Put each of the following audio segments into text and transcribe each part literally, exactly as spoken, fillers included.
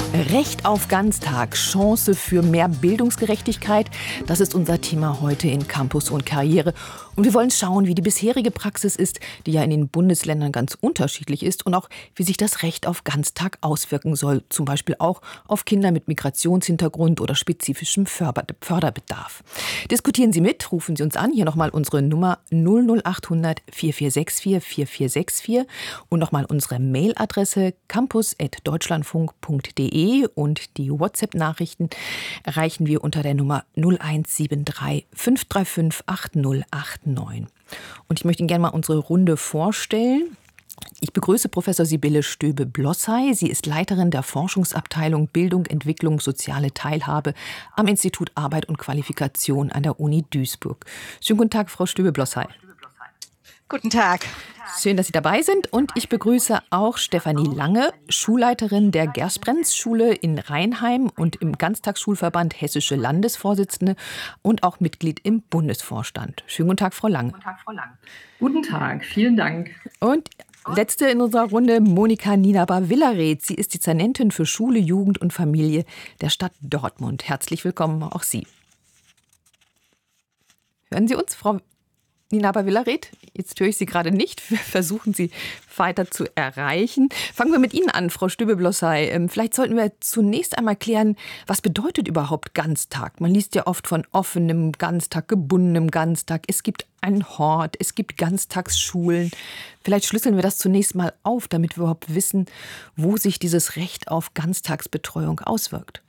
Recht auf Ganztag, Chance für mehr Bildungsgerechtigkeit, das ist unser Thema heute in Campus und Karriere. Und wir wollen schauen, wie die bisherige Praxis ist, die ja in den Bundesländern ganz unterschiedlich ist, und auch, wie sich das Recht auf Ganztag auswirken soll, zum Beispiel auch auf Kinder mit Migrationshintergrund oder spezifischem Förderbedarf. Diskutieren Sie mit, rufen Sie uns an, hier nochmal unsere Nummer null null acht hundert vier vier sechs vier vier vier sechs vier und nochmal unsere Mailadresse campus at deutschlandfunk punkt de. Und die WhatsApp-Nachrichten erreichen wir unter der Nummer null eins sieben drei fünf drei fünf acht null acht neun. Und ich möchte Ihnen gerne mal unsere Runde vorstellen. Ich begrüße Professor Sibylle Stöbe-Blossay. Sie ist Leiterin der Forschungsabteilung Bildung, Entwicklung, soziale Teilhabe am Institut Arbeit und Qualifikation an der Uni Duisburg. Schönen guten Tag, Frau Stöbe-Blossay. Guten Tag. Schön, dass Sie dabei sind. Und ich begrüße auch Stefanie Lange, Schulleiterin der Gersbrenz-Schule in Rheinheim und im Ganztagsschulverband Hessische Landesvorsitzende und auch Mitglied im Bundesvorstand. Schönen guten Tag, Frau Lange. Guten Tag, Frau Lange. Guten Tag, vielen Dank. Und letzte in unserer Runde, Monika Nienaber-Willereth. Sie ist Dezernentin für Schule, Jugend und Familie der Stadt Dortmund. Herzlich willkommen, auch Sie. Hören Sie uns, Frau Nienaber-Willereth? Jetzt höre ich Sie gerade nicht. Wir versuchen Sie weiter zu erreichen. Fangen wir mit Ihnen an, Frau Stöbe-Blossay. Vielleicht sollten wir zunächst einmal klären, was bedeutet überhaupt Ganztag? Man liest ja oft von offenem Ganztag, gebundenem Ganztag. Es gibt einen Hort, es gibt Ganztagsschulen. Vielleicht schlüsseln wir das zunächst mal auf, damit wir überhaupt wissen, wo sich dieses Recht auf Ganztagsbetreuung auswirkt.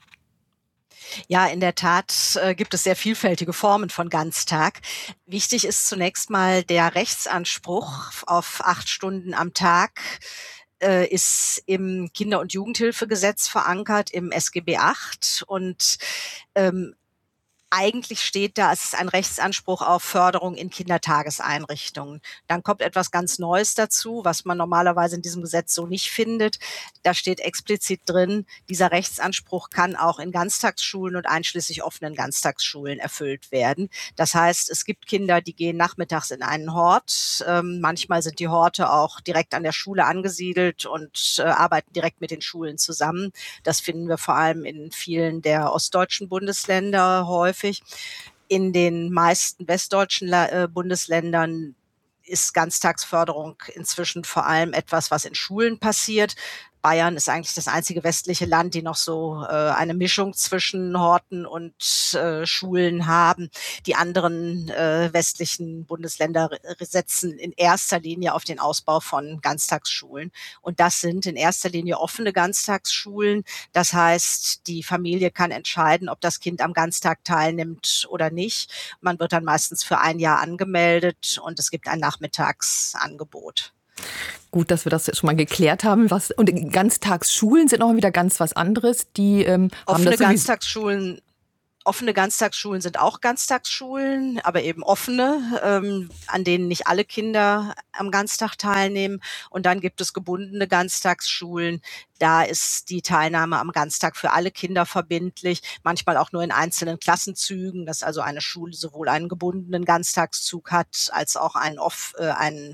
Ja, in der Tat äh, gibt es sehr vielfältige Formen von Ganztag. Wichtig ist zunächst mal der Rechtsanspruch auf acht Stunden am Tag, äh, ist im Kinder- und Jugendhilfegesetz verankert, im S G B acht. Und ähm, eigentlich steht da, es ist ein Rechtsanspruch auf Förderung in Kindertageseinrichtungen. Dann kommt etwas ganz Neues dazu, was man normalerweise in diesem Gesetz so nicht findet. Da steht explizit drin, dieser Rechtsanspruch kann auch in Ganztagsschulen und einschließlich offenen Ganztagsschulen erfüllt werden. Das heißt, es gibt Kinder, die gehen nachmittags in einen Hort. Ähm, manchmal sind die Horte auch direkt an der Schule angesiedelt und äh, arbeiten direkt mit den Schulen zusammen. Das finden wir vor allem in vielen der ostdeutschen Bundesländer häufig. In den meisten westdeutschen äh, Bundesländern ist Ganztagsförderung inzwischen vor allem etwas, was in Schulen passiert. Bayern ist eigentlich das einzige westliche Land, die noch so äh, eine Mischung zwischen Horten und äh, Schulen haben. Die anderen äh, westlichen Bundesländer setzen in erster Linie auf den Ausbau von Ganztagsschulen. Und das sind in erster Linie offene Ganztagsschulen. Das heißt, die Familie kann entscheiden, ob das Kind am Ganztag teilnimmt oder nicht. Man wird dann meistens für ein Jahr angemeldet und es gibt ein Nachmittagsangebot. Gut, dass wir das schon mal geklärt haben. Was, und Ganztagsschulen sind noch wieder ganz was anderes. Die ähm, haben offene das Ganztagsschulen, offene Ganztagsschulen sind auch Ganztagsschulen, aber eben offene, ähm, an denen nicht alle Kinder am Ganztag teilnehmen. Und dann gibt es gebundene Ganztagsschulen. Da ist die Teilnahme am Ganztag für alle Kinder verbindlich, manchmal auch nur in einzelnen Klassenzügen, dass also eine Schule sowohl einen gebundenen Ganztagszug hat, als auch einen, Off, äh, einen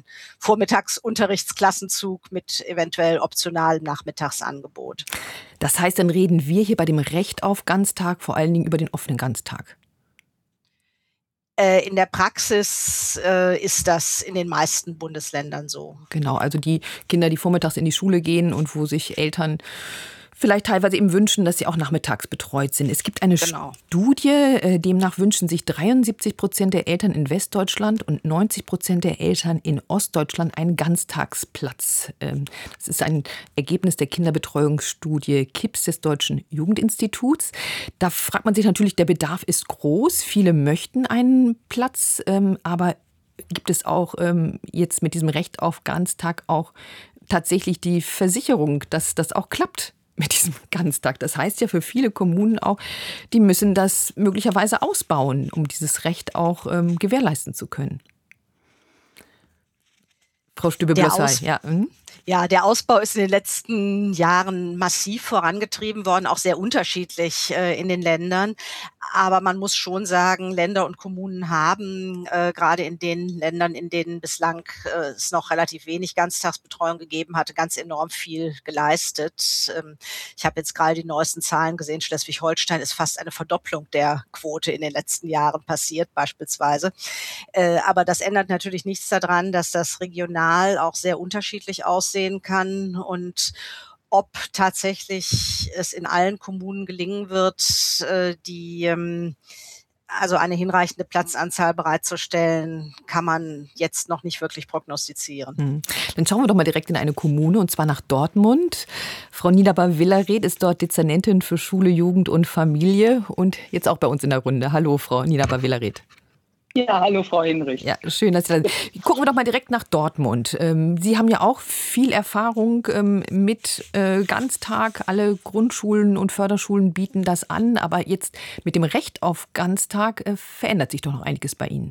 Vormittagsunterrichtsklassenzug mit eventuell optionalem Nachmittagsangebot. Das heißt, dann reden wir hier bei dem Recht auf Ganztag vor allen Dingen über den offenen Ganztag. In der Praxis äh, ist das in den meisten Bundesländern so. Genau, also die Kinder, die vormittags in die Schule gehen und wo sich Eltern vielleicht teilweise eben wünschen, dass sie auch nachmittags betreut sind. Es gibt eine genau. Studie, demnach wünschen sich dreiundsiebzig Prozent der Eltern in Westdeutschland und neunzig Prozent der Eltern in Ostdeutschland einen Ganztagsplatz. Das ist ein Ergebnis der Kinderbetreuungsstudie K I P S des Deutschen Jugendinstituts. Da fragt man sich natürlich, der Bedarf ist groß. Viele möchten einen Platz, aber gibt es auch jetzt mit diesem Recht auf Ganztag auch tatsächlich die Versicherung, dass das auch klappt mit diesem Ganztag? Das heißt ja für viele Kommunen auch, die müssen das möglicherweise ausbauen, um dieses Recht auch ähm, gewährleisten zu können. Frau Der Stübe-Blossay, Aus ja. Mhm. Ja, der Ausbau ist in den letzten Jahren massiv vorangetrieben worden, auch sehr unterschiedlich äh, in den Ländern. Aber man muss schon sagen, Länder und Kommunen haben äh, gerade in den Ländern, in denen bislang äh, es noch relativ wenig Ganztagsbetreuung gegeben hatte, ganz enorm viel geleistet. Ähm, ich habe jetzt gerade die neuesten Zahlen gesehen. Schleswig-Holstein ist fast eine Verdopplung der Quote in den letzten Jahren passiert, beispielsweise. Äh, aber das ändert natürlich nichts daran, dass das regional auch sehr unterschiedlich aussehen kann und ob tatsächlich es in allen Kommunen gelingen wird, äh, die ähm, also eine hinreichende Platzanzahl bereitzustellen, kann man jetzt noch nicht wirklich prognostizieren. Hm. Dann schauen wir doch mal direkt in eine Kommune, und zwar nach Dortmund. Frau Niederbar-Villaret ist dort Dezernentin für Schule, Jugend und Familie und jetzt auch bei uns in der Runde. Hallo, Frau Niederbar-Villaret. Ja, hallo Frau Hinrich. Ja, schön, dass Sie da sind. Gucken wir doch mal direkt nach Dortmund. Ähm, Sie haben ja auch viel Erfahrung ähm, mit äh, Ganztag. Alle Grundschulen und Förderschulen bieten das an. Aber jetzt mit dem Recht auf Ganztag äh, verändert sich doch noch einiges bei Ihnen.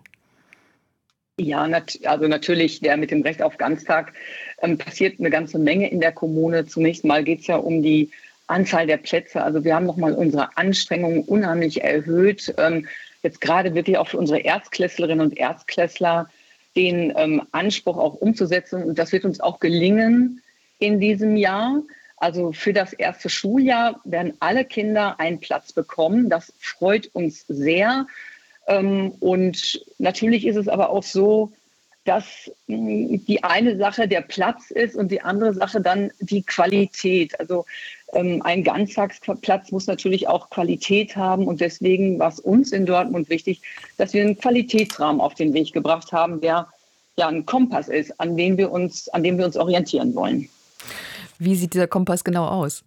Ja, nat- also natürlich, der mit dem Recht auf Ganztag ähm, passiert eine ganze Menge in der Kommune. Zunächst mal geht es ja um die Anzahl der Plätze. Also wir haben nochmal unsere Anstrengungen unheimlich erhöht. Ähm, jetzt gerade wirklich auch für unsere Erstklässlerinnen und Erstklässler den ähm, Anspruch auch umzusetzen. Und das wird uns auch gelingen in diesem Jahr. Also für das erste Schuljahr werden alle Kinder einen Platz bekommen. Das freut uns sehr. Ähm, und natürlich ist es aber auch so, dass mh, die eine Sache der Platz ist und die andere Sache dann die Qualität. Also ähm, ein Ganztagsplatz muss natürlich auch Qualität haben. Und deswegen war es uns in Dortmund wichtig, dass wir einen Qualitätsrahmen auf den Weg gebracht haben, der ja ein Kompass ist, an dem wir uns, an dem wir uns orientieren wollen. Wie sieht dieser Kompass genau aus?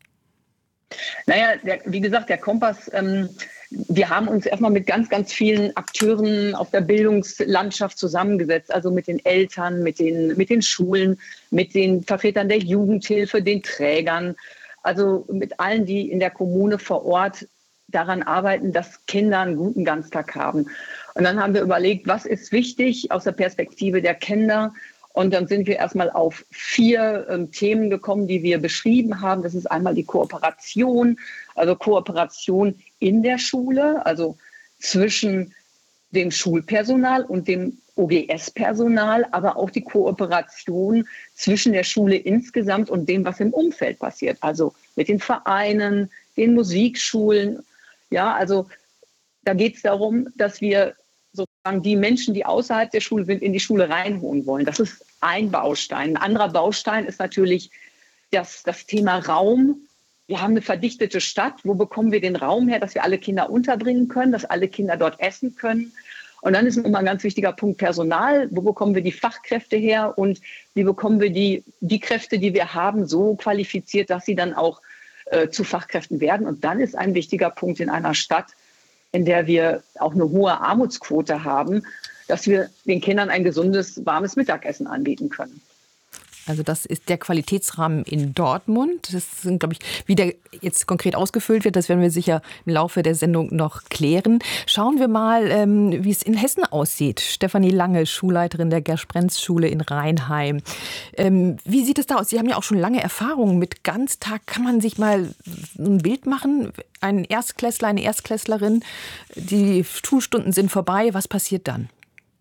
Naja, der, wie gesagt, der Kompass, ähm, wir haben uns erstmal mit ganz, ganz vielen Akteuren auf der Bildungslandschaft zusammengesetzt, also mit den Eltern, mit den, mit den Schulen, mit den Vertretern der Jugendhilfe, den Trägern, also mit allen, die in der Kommune vor Ort daran arbeiten, dass Kinder einen guten Ganztag haben. Und dann haben wir überlegt, was ist wichtig aus der Perspektive der Kinder. Und dann sind wir erstmal auf vier ähm, Themen gekommen, die wir beschrieben haben. Das ist einmal die Kooperation, also Kooperation in der Schule, also zwischen dem Schulpersonal und dem O G S-Personal, aber auch die Kooperation zwischen der Schule insgesamt und dem, was im Umfeld passiert, also mit den Vereinen, den Musikschulen. Ja, also da geht es darum, dass wir sozusagen die Menschen, die außerhalb der Schule sind, in die Schule reinholen wollen. Das ist ein Baustein. Ein anderer Baustein ist natürlich das, das Thema Raum. Wir haben eine verdichtete Stadt. Wo bekommen wir den Raum her, dass wir alle Kinder unterbringen können, dass alle Kinder dort essen können? Und dann ist immer ein ganz wichtiger Punkt Personal. Wo bekommen wir die Fachkräfte her und wie bekommen wir die, die Kräfte, die wir haben, so qualifiziert, dass sie dann auch äh, zu Fachkräften werden? Und dann ist ein wichtiger Punkt in einer Stadt, in der wir auch eine hohe Armutsquote haben, dass wir den Kindern ein gesundes, warmes Mittagessen anbieten können. Also das ist der Qualitätsrahmen in Dortmund. Das sind, glaube ich, wie der jetzt konkret ausgefüllt wird, das werden wir sicher im Laufe der Sendung noch klären. Schauen wir mal, ähm, wie es in Hessen aussieht. Stefanie Lange, Schulleiterin der Gersprenz-Schule in Rheinheim. Ähm, wie sieht es da aus? Sie haben ja auch schon lange Erfahrung mit Ganztag. Kann man sich mal ein Bild machen? Ein Erstklässler, eine Erstklässlerin, die Schulstunden sind vorbei. Was passiert dann?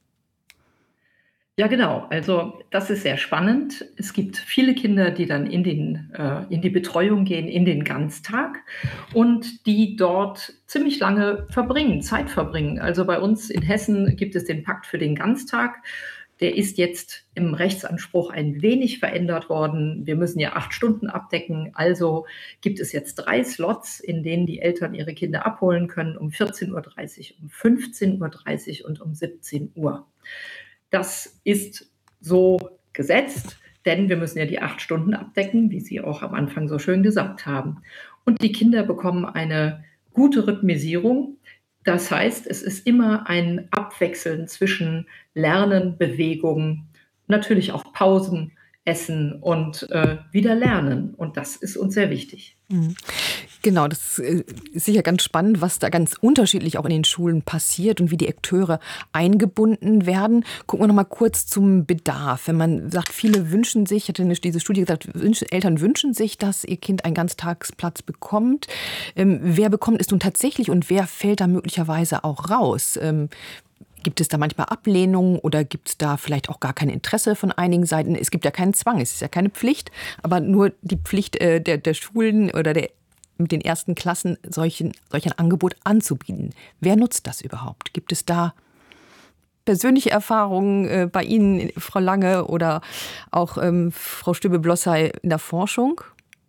Ja, genau. Also das ist sehr spannend. Es gibt viele Kinder, die dann in, den, äh, in die Betreuung gehen, in den Ganztag und die dort ziemlich lange verbringen, Zeit verbringen. Also bei uns in Hessen gibt es den Pakt für den Ganztag. Der ist jetzt im Rechtsanspruch ein wenig verändert worden. Wir müssen ja acht Stunden abdecken. Also gibt es jetzt drei Slots, in denen die Eltern ihre Kinder abholen können, um vierzehn Uhr dreißig, um fünfzehn Uhr dreißig und um siebzehn Uhr. Das ist so gesetzt, denn wir müssen ja die acht Stunden abdecken, wie Sie auch am Anfang so schön gesagt haben. Und die Kinder bekommen eine gute Rhythmisierung. Das heißt, es ist immer ein Abwechseln zwischen Lernen, Bewegung, natürlich auch Pausen, essen und äh, wieder lernen. Und das ist uns sehr wichtig. Mhm. Genau, das ist sicher ganz spannend, was da ganz unterschiedlich auch in den Schulen passiert und wie die Akteure eingebunden werden. Gucken wir noch mal kurz zum Bedarf. Wenn man sagt, viele wünschen sich, ich hatte diese Studie gesagt, Eltern wünschen sich, dass ihr Kind einen Ganztagsplatz bekommt. Ähm, wer bekommt es nun tatsächlich und wer fällt da möglicherweise auch raus? Ähm, Gibt es da manchmal Ablehnung oder gibt es da vielleicht auch gar kein Interesse von einigen Seiten? Es gibt ja keinen Zwang, es ist ja keine Pflicht, aber nur die Pflicht äh, der, der Schulen oder der, mit den ersten Klassen solchen, solch ein Angebot anzubieten. Wer nutzt das überhaupt? Gibt es da persönliche Erfahrungen äh, bei Ihnen, Frau Lange, oder auch ähm, Frau Stöbe-Blossay in der Forschung?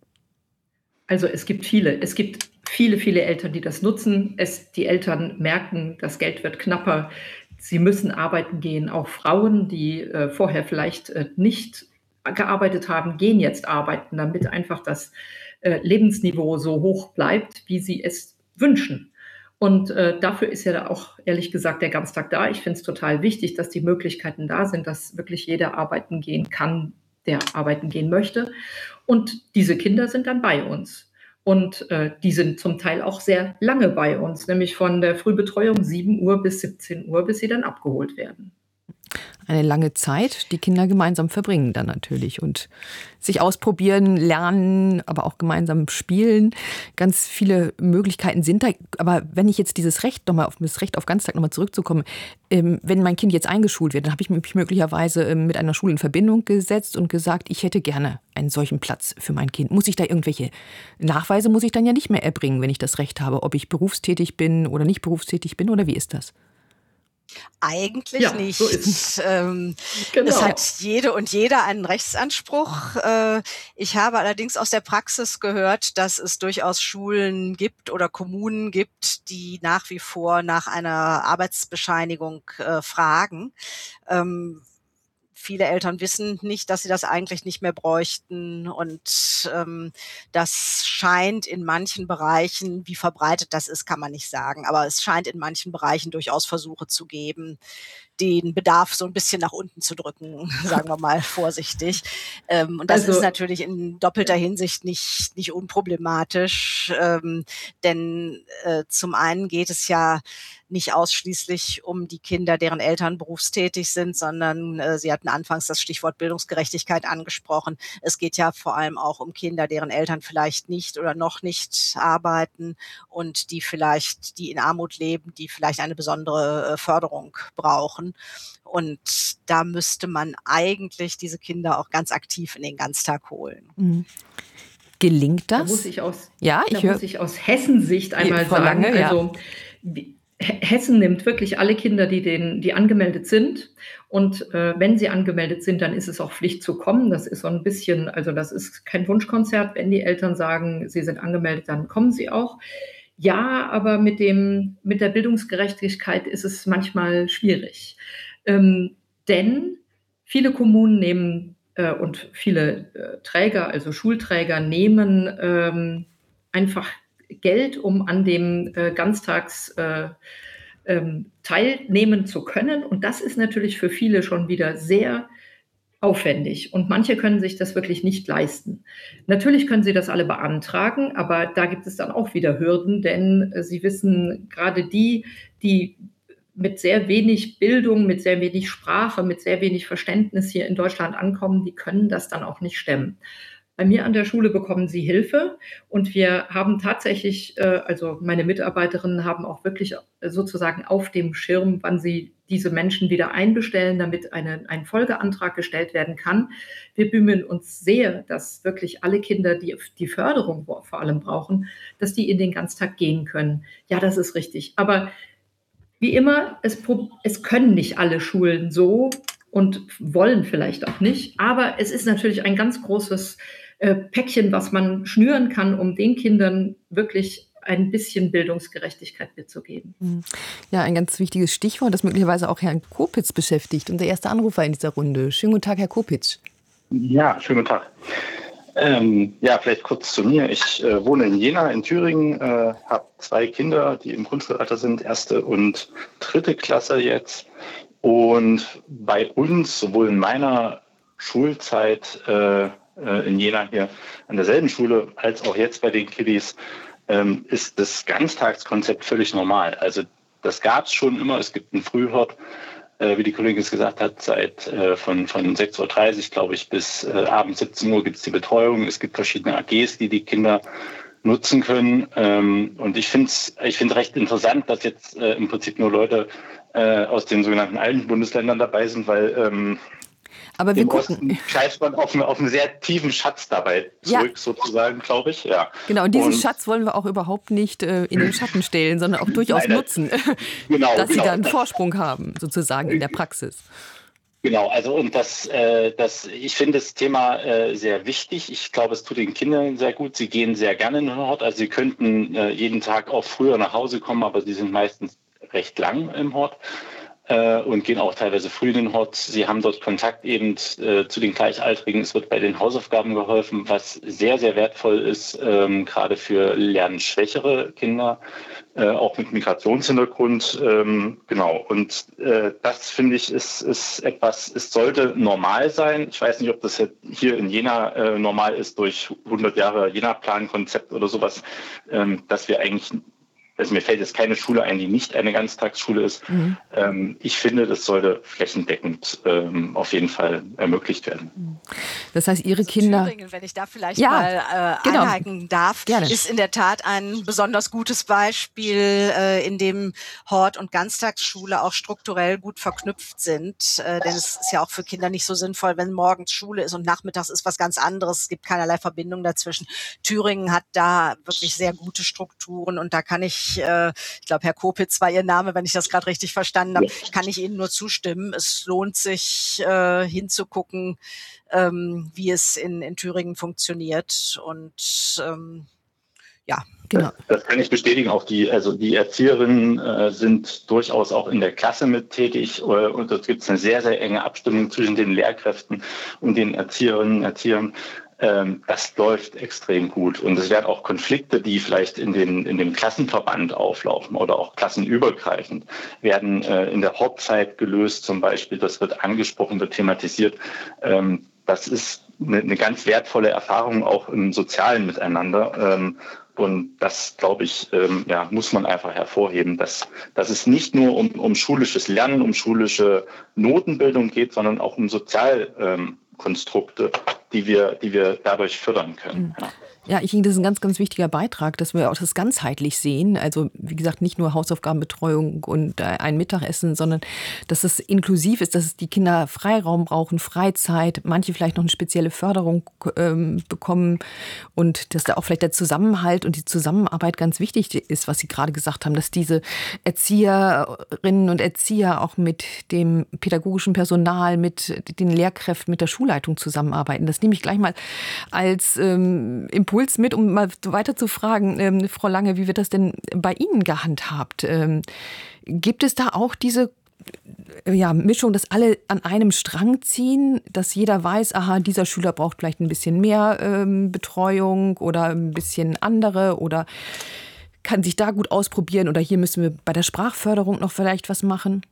Also es gibt viele, es gibt viele, viele Eltern, die das nutzen. Es, die Eltern merken, das Geld wird knapper. Sie müssen arbeiten gehen. Auch Frauen, die äh, vorher vielleicht äh, nicht gearbeitet haben, gehen jetzt arbeiten, damit einfach das äh, Lebensniveau so hoch bleibt, wie sie es wünschen. Und äh, dafür ist ja auch, ehrlich gesagt, der Ganztag da. Ich finde es total wichtig, dass die Möglichkeiten da sind, dass wirklich jeder arbeiten gehen kann, der arbeiten gehen möchte. Und diese Kinder sind dann bei uns. Und äh, die sind zum Teil auch sehr lange bei uns, nämlich von der Frühbetreuung sieben Uhr bis siebzehn Uhr, bis sie dann abgeholt werden. Eine lange Zeit, die Kinder gemeinsam verbringen dann natürlich und sich ausprobieren, lernen, aber auch gemeinsam spielen. Ganz viele Möglichkeiten sind da. Aber wenn ich jetzt dieses Recht nochmal auf das Recht auf Ganztag nochmal zurückzukommen, ähm, wenn mein Kind jetzt eingeschult wird, dann habe ich mich möglicherweise ähm, mit einer Schule in Verbindung gesetzt und gesagt, ich hätte gerne einen solchen Platz für mein Kind. Muss ich da irgendwelche Nachweise muss ich dann ja nicht mehr erbringen, wenn ich das Recht habe, ob ich berufstätig bin oder nicht berufstätig bin, oder wie ist das? Eigentlich Ja, nicht. so ist es. Ähm, Genau. Es hat jede und jeder einen Rechtsanspruch. Äh, ich habe allerdings aus der Praxis gehört, dass es durchaus Schulen gibt oder Kommunen gibt, die nach wie vor nach einer Arbeitsbescheinigung äh, fragen. Ähm, Viele Eltern wissen nicht, dass sie das eigentlich nicht mehr bräuchten, und ähm, das scheint in manchen Bereichen, wie verbreitet das ist, kann man nicht sagen, aber es scheint in manchen Bereichen durchaus Versuche zu geben, den Bedarf so ein bisschen nach unten zu drücken, sagen wir mal vorsichtig. Ähm, und das Also, ist natürlich in doppelter Hinsicht nicht, nicht unproblematisch, ähm, denn äh, zum einen geht es ja nicht ausschließlich um die Kinder, deren Eltern berufstätig sind, sondern äh, Sie hatten anfangs das Stichwort Bildungsgerechtigkeit angesprochen. Es geht ja vor allem auch um Kinder, deren Eltern vielleicht nicht oder noch nicht arbeiten und die vielleicht, die in Armut leben, die vielleicht eine besondere äh, Förderung brauchen. Und da müsste man eigentlich diese Kinder auch ganz aktiv in den Ganztag holen. Mhm. Gelingt das? Da muss ich aus, ja, ich da höre. muss ich aus Hessensicht einmal Frau sagen, Lange, ja. also wie, Hessen nimmt wirklich alle Kinder, die, den, die angemeldet sind. Und äh, wenn sie angemeldet sind, dann ist es auch Pflicht zu kommen. Das ist so ein bisschen, also das ist kein Wunschkonzert. Wenn die Eltern sagen, sie sind angemeldet, dann kommen sie auch. Ja, aber mit, dem, mit der Bildungsgerechtigkeit ist es manchmal schwierig. Ähm, denn viele Kommunen nehmen äh, und viele äh, Träger, also Schulträger, nehmen ähm, einfach Geld, um an dem äh, Ganztags äh, ähm, teilnehmen zu können. Und das ist natürlich für viele schon wieder sehr aufwendig. Und manche können sich das wirklich nicht leisten. Natürlich können sie das alle beantragen, aber da gibt es dann auch wieder Hürden, denn äh, Sie wissen, gerade die, die mit sehr wenig Bildung, mit sehr wenig Sprache, mit sehr wenig Verständnis hier in Deutschland ankommen, die können das dann auch nicht stemmen. Bei mir an der Schule bekommen sie Hilfe, und wir haben tatsächlich, äh, also meine Mitarbeiterinnen haben auch wirklich sozusagen auf dem Schirm, wann sie diese Menschen wieder einbestellen, damit eine, ein Folgeantrag gestellt werden kann. Wir bemühen uns sehr, dass wirklich alle Kinder, die die Förderung vor allem brauchen, dass die in den Ganztag gehen können. Ja, das ist richtig. Aber wie immer, es, es können nicht alle Schulen so und wollen vielleicht auch nicht. Aber es ist natürlich ein ganz großes äh, Päckchen, was man schnüren kann, um den Kindern wirklich ein bisschen Bildungsgerechtigkeit mitzugeben. Ja, ein ganz wichtiges Stichwort, das möglicherweise auch Herrn Kopitz beschäftigt. Unser erster Anrufer in dieser Runde. Schönen guten Tag, Herr Kopitz. Ja, schönen guten Tag. Ähm, ja, vielleicht kurz zu mir. Ich äh, wohne in Jena in Thüringen, äh, habe zwei Kinder, die im Grundschulalter sind, erste und dritte Klasse jetzt. Und bei uns, sowohl in meiner Schulzeit äh, in Jena hier an derselben Schule als auch jetzt bei den Kiddies, ähm, ist das Ganztagskonzept völlig normal. Also das gab es schon immer. Es gibt einen Frühhort, äh, wie die Kollegin es gesagt hat, seit äh, von, von sechs Uhr dreißig, glaube ich, bis äh, abends siebzehn Uhr gibt es die Betreuung. Es gibt verschiedene A Gs, die die Kinder nutzen können. Ähm, und ich finde es ich finde recht interessant, dass jetzt äh, im Prinzip nur Leute äh, aus den sogenannten alten Bundesländern dabei sind, weil ähm, Aber wir im gucken. Osten greift man auf, eine, auf einen sehr tiefen Schatz dabei zurück, ja. sozusagen, glaube ich. Ja. Genau, und diesen und, Schatz wollen wir auch überhaupt nicht äh, in den Schatten stellen, sondern auch durchaus Nein, nutzen, genau, dass genau, sie da einen das, Vorsprung haben, sozusagen in der Praxis. Genau, also und das, äh, das, ich finde das Thema äh, sehr wichtig. Ich glaube, es tut den Kindern sehr gut. Sie gehen sehr gerne in den Hort. Also sie könnten äh, jeden Tag auch früher nach Hause kommen, aber sie sind meistens recht lang im Hort äh, und gehen auch teilweise früh in den Hort. Sie haben dort Kontakt eben äh, zu den Gleichaltrigen. Es wird bei den Hausaufgaben geholfen, was sehr, sehr wertvoll ist, ähm, gerade für lernschwächere Kinder. Äh, auch mit Migrationshintergrund, ähm, genau. Und äh, das finde ich ist, ist etwas, es sollte normal sein. Ich weiß nicht, ob das hier in Jena äh, normal ist durch hundert Jahre Jena-Plan-Konzept oder sowas, ähm, dass wir eigentlich, also mir fällt jetzt keine Schule ein, die nicht eine Ganztagsschule ist. Mhm. Ähm, ich finde, das sollte flächendeckend ähm, auf jeden Fall ermöglicht werden. Das heißt, Ihre also Kinder... Thüringen, wenn ich da vielleicht ja, mal äh, genau. einhaken darf, Gerne. ist in der Tat ein besonders gutes Beispiel, äh, in dem Hort- und Ganztagsschule auch strukturell gut verknüpft sind. Äh, denn es ist ja auch für Kinder nicht so sinnvoll, wenn morgens Schule ist und nachmittags ist was ganz anderes. Es gibt keinerlei Verbindung dazwischen. Thüringen hat da wirklich sehr gute Strukturen und da kann ich Ich, äh, ich glaube, Herr Kopitz war Ihr Name, wenn ich das gerade richtig verstanden habe, kann ich Ihnen nur zustimmen. Es lohnt sich, äh, hinzugucken, ähm, wie es in, in Thüringen funktioniert. Und ähm, ja. Genau. Das, das kann ich bestätigen. Auch die, also die Erzieherinnen äh, sind durchaus auch in der Klasse mit tätig. Äh, und dort gibt es eine sehr, sehr enge Abstimmung zwischen den Lehrkräften und den Erzieherinnen und Erziehern. Das läuft extrem gut. Und es werden auch Konflikte, die vielleicht in, den, in dem Klassenverband auflaufen oder auch klassenübergreifend, werden äh, in der Hauptzeit gelöst zum Beispiel. Das wird angesprochen, wird thematisiert. Ähm, das ist eine, eine ganz wertvolle Erfahrung auch im sozialen Miteinander. Ähm, und das, glaube ich, ähm, ja, muss man einfach hervorheben, dass, dass es nicht nur um, um schulisches Lernen, um schulische Notenbildung geht, sondern auch um Sozial ähm, Konstrukte, die wir, die wir dadurch fördern können. Ja. Ja, ich denke, das ist ein ganz, ganz wichtiger Beitrag, dass wir auch das ganzheitlich sehen. Also wie gesagt, nicht nur Hausaufgabenbetreuung und ein Mittagessen, sondern dass es inklusiv ist, dass die Kinder Freiraum brauchen, Freizeit, manche vielleicht noch eine spezielle Förderung ähm, bekommen und dass da auch vielleicht der Zusammenhalt und die Zusammenarbeit ganz wichtig ist, was Sie gerade gesagt haben, dass diese Erzieherinnen und Erzieher auch mit dem pädagogischen Personal, mit den Lehrkräften, mit der Schulleitung zusammenarbeiten. Das nehme ich gleich mal als ähm, Impuls mit, um mal weiter zu fragen, ähm, Frau Lange, wie wird das denn bei Ihnen gehandhabt? Ähm, gibt es da auch diese ja, Mischung, dass alle an einem Strang ziehen, dass jeder weiß, aha, dieser Schüler braucht vielleicht ein bisschen mehr ähm, Betreuung oder ein bisschen andere oder kann sich da gut ausprobieren oder hier müssen wir bei der Sprachförderung noch vielleicht was machen?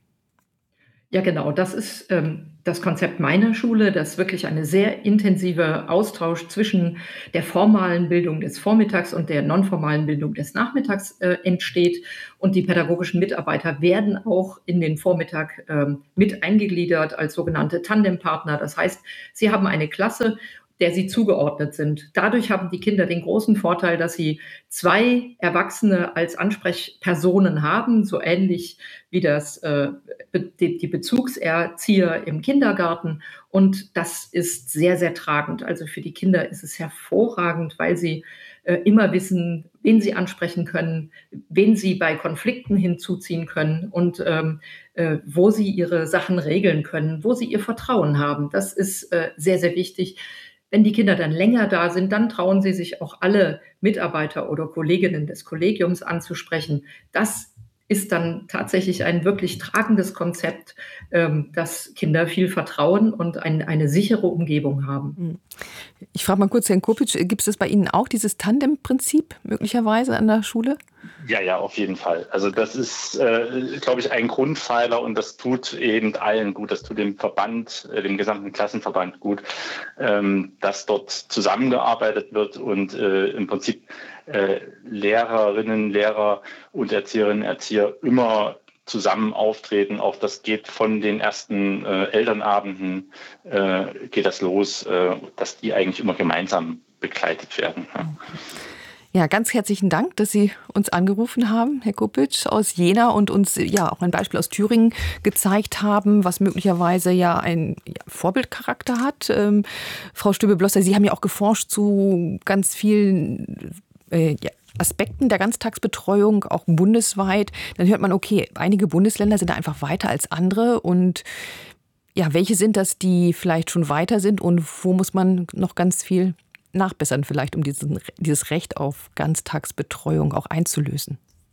Ja, genau. Das ist ähm, das Konzept meiner Schule, dass wirklich eine sehr intensive Austausch zwischen der formalen Bildung des Vormittags und der nonformalen Bildung des Nachmittags äh, entsteht. Und die pädagogischen Mitarbeiter werden auch in den Vormittag ähm, mit eingegliedert als sogenannte Tandempartner. Das heißt, sie haben eine Klasse, der sie zugeordnet sind. Dadurch haben die Kinder den großen Vorteil, dass sie zwei Erwachsene als Ansprechpersonen haben, so ähnlich wie das äh, die, die Bezugserzieher im Kindergarten. Und das ist sehr, sehr tragend. Also für die Kinder ist es hervorragend, weil sie äh, immer wissen, wen sie ansprechen können, wen sie bei Konflikten hinzuziehen können und ähm, äh, wo sie ihre Sachen regeln können, wo sie ihr Vertrauen haben. Das ist äh, sehr, sehr wichtig. Wenn die Kinder dann länger da sind, dann trauen sie sich auch alle Mitarbeiter oder Kolleginnen des Kollegiums anzusprechen. Das ist dann tatsächlich ein wirklich tragendes Konzept, ähm, dass Kinder viel Vertrauen und ein, eine sichere Umgebung haben. Ich frage mal kurz Herrn Kopitz, gibt es das bei Ihnen auch, dieses Tandem-Prinzip möglicherweise an der Schule? Ja, ja, auf jeden Fall. Also das ist, äh, glaube ich, ein Grundpfeiler und das tut eben allen gut. Das tut dem Verband, äh, dem gesamten Klassenverband gut, ähm, dass dort zusammengearbeitet wird und äh, im Prinzip äh, Lehrerinnen, Lehrer und Erzieherinnen, Erzieher immer zusammen auftreten. Auch das geht von den ersten äh, Elternabenden, äh, geht das los, äh, dass die eigentlich immer gemeinsam begleitet werden. Ja. Ja, ganz herzlichen Dank, dass Sie uns angerufen haben, Herr Kupitsch aus Jena, und uns ja auch ein Beispiel aus Thüringen gezeigt haben, was möglicherweise ja einen ja, Vorbildcharakter hat. Ähm, Frau Stöbe-Blosser, Sie haben ja auch geforscht zu ganz vielen äh, ja, Aspekten der Ganztagsbetreuung, auch bundesweit. Dann hört man, okay, einige Bundesländer sind da einfach weiter als andere, und ja, welche sind das, die vielleicht schon weiter sind, und wo muss man noch ganz viel nachbessern vielleicht, um diesen, dieses Recht auf Ganztagsbetreuung auch einzulösen?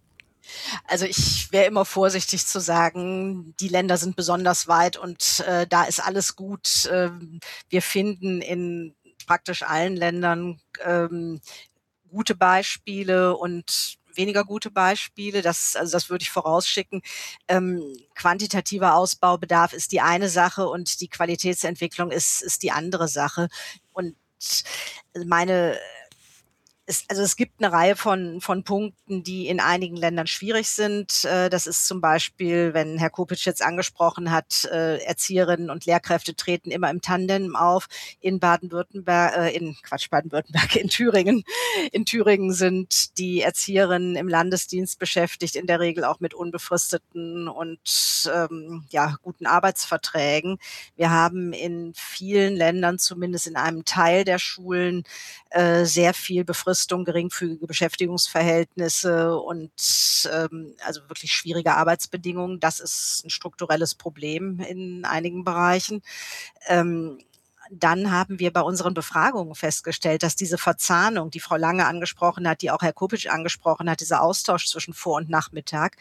Also ich wäre immer vorsichtig zu sagen, die Länder sind besonders weit und äh, da ist alles gut. Äh, wir finden in praktisch allen Ländern ähm, gute Beispiele und weniger gute Beispiele. Das, also das würde ich vorausschicken. Ähm, quantitativer Ausbaubedarf ist die eine Sache und die Qualitätsentwicklung ist, ist die andere Sache. Und meine, es, also es gibt eine Reihe von, von Punkten, die in einigen Ländern schwierig sind. Das ist zum Beispiel, wenn Herr Kupitsch jetzt angesprochen hat, Erzieherinnen und Lehrkräfte treten immer im Tandem auf. In Baden-Württemberg, äh, in Quatsch, Baden-Württemberg, in Thüringen. In Thüringen sind die Erzieherinnen im Landesdienst beschäftigt, in der Regel auch mit unbefristeten und ähm, ja, guten Arbeitsverträgen. Wir haben in vielen Ländern, zumindest in einem Teil der Schulen, äh, sehr viel befristete geringfügige Beschäftigungsverhältnisse und ähm, also wirklich schwierige Arbeitsbedingungen. Das ist ein strukturelles Problem in einigen Bereichen. Ähm, Dann haben wir bei unseren Befragungen festgestellt, dass diese Verzahnung, die Frau Lange angesprochen hat, die auch Herr Kupitsch angesprochen hat, dieser Austausch zwischen Vor- und Nachmittag,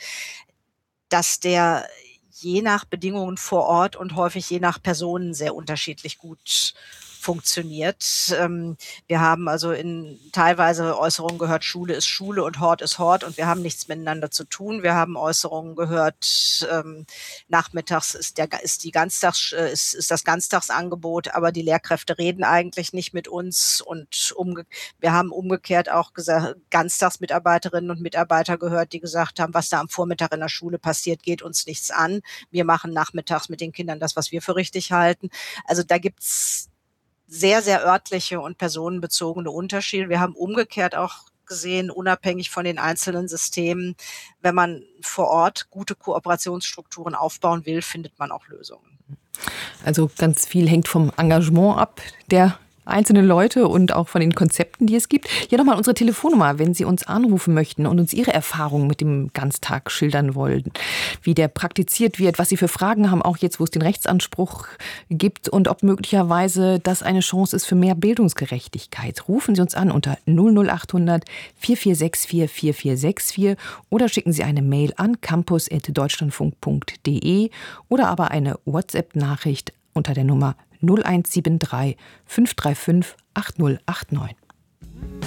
dass der je nach Bedingungen vor Ort und häufig je nach Personen sehr unterschiedlich gut funktioniert. Ähm, wir haben also in teilweise Äußerungen gehört, Schule ist Schule und Hort ist Hort und wir haben nichts miteinander zu tun. Wir haben Äußerungen gehört, ähm, nachmittags ist der ist die Ganztags äh, ist, ist das Ganztagsangebot, aber die Lehrkräfte reden eigentlich nicht mit uns, und umge- wir haben umgekehrt auch gesagt, Ganztagsmitarbeiterinnen und Mitarbeiter gehört, die gesagt haben, was da am Vormittag in der Schule passiert, geht uns nichts an. Wir machen nachmittags mit den Kindern das, was wir für richtig halten. Also da gibt's sehr, sehr örtliche und personenbezogene Unterschiede. Wir haben umgekehrt auch gesehen, unabhängig von den einzelnen Systemen, wenn man vor Ort gute Kooperationsstrukturen aufbauen will, findet man auch Lösungen. Also ganz viel hängt vom Engagement ab der einzelnen Leute und auch von den Konzepten, die es gibt. Hier nochmal unsere Telefonnummer, wenn Sie uns anrufen möchten und uns Ihre Erfahrungen mit dem Ganztag schildern wollen, wie der praktiziert wird, was Sie für Fragen haben, auch jetzt, wo es den Rechtsanspruch gibt, und ob möglicherweise das eine Chance ist für mehr Bildungsgerechtigkeit. Rufen Sie uns an unter null null acht hundert vier vier sechs vier vier vier sechs vier oder schicken Sie eine Mail an campus at deutschlandfunk punkt de oder aber eine WhatsApp-Nachricht unter der Nummer null eins sieben drei fünf drei fünf acht null acht neun.